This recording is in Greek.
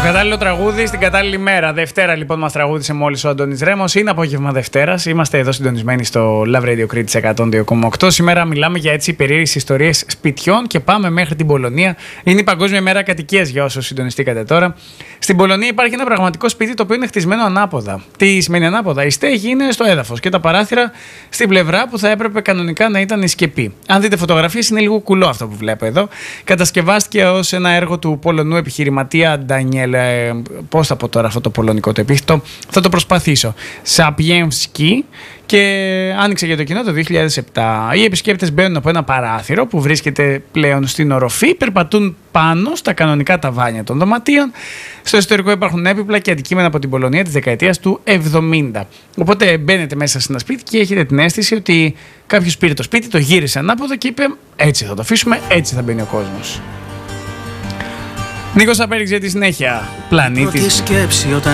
κατάλληλο τραγούδι στην κατάλληλη μέρα. Δευτέρα λοιπόν μας τραγούδισε μόλις ο Αντώνης Ρέμος. Είναι απόγευμα Δευτέρας. Είμαστε εδώ συντονισμένοι στο Love Radio Κρήτης 102,8. Σήμερα μιλάμε για έτσι περίεργες ιστορίες σπιτιών και πάμε μέχρι την Πολωνία. Είναι η Παγκόσμια Μέρα Κατοικίας για όσους συντονιστήκατε τώρα. Στην Πολωνία υπάρχει ένα πραγματικό σπίτι το οποίο είναι χτισμένο ανάποδα. Τι σημαίνει ανάποδα? Η στέγη είναι στο έδαφος και τα παράθυρα στην πλευρά που θα έπρεπε κανονικά να ήταν η σκεπή. Αν δείτε φωτογραφίες, είναι λίγο κουλό αυτό που βλέπω εδώ. Κατασκευάστηκε ως ένα έργο του Πολωνού επιχειρηματία Ντανιέλ. Πώς θα πω τώρα αυτό το πολωνικό το επίθετο? Θα το προσπαθήσω. Σαπιέμσκι. Και άνοιξε για το κοινό το 2007. Οι επισκέπτες μπαίνουν από ένα παράθυρο που βρίσκεται πλέον στην οροφή, περπατούν πάνω στα κανονικά ταβάνια των δωματίων. Στο εσωτερικό υπάρχουν έπιπλα και αντικείμενα από την Πολωνία της δεκαετίας του 70. Οπότε μπαίνετε μέσα σε ένα σπίτι και έχετε την αίσθηση ότι κάποιος πήρε το σπίτι, το γύρισε ανάποδα και είπε: έτσι θα το αφήσουμε, έτσι θα μπαίνει ο κόσμος. Νίκος Απέριξ για τη συνέχεια. Πλανήτης.